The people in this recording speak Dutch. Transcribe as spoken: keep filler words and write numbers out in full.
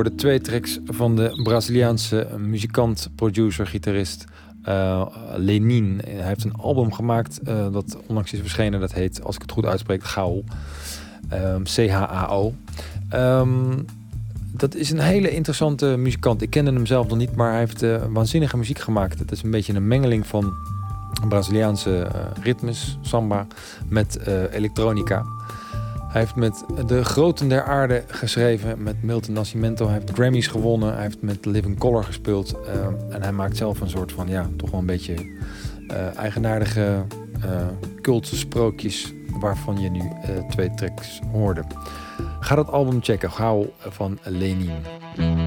hoorde twee tracks van de Braziliaanse muzikant, producer, gitarist uh, Lenin. Hij heeft een album gemaakt uh, dat onlangs is verschenen. Dat heet, als ik het goed uitspreek, Chao. Um, C H A O. Um, dat is een hele interessante muzikant. Ik kende hem zelf nog niet, maar hij heeft uh, waanzinnige muziek gemaakt. Het is een beetje een mengeling van Braziliaanse uh, ritmes, samba, met uh, elektronica. Hij heeft met de groten der aarde geschreven, met Milton Nascimento. Hij heeft Grammys gewonnen, hij heeft met Living Colour gespeeld. Uh, en hij maakt zelf een soort van, ja, toch wel een beetje uh, eigenaardige uh, cultse sprookjes, waarvan je nu uh, twee tracks hoorde. Ga dat album checken, gauw van Lenin.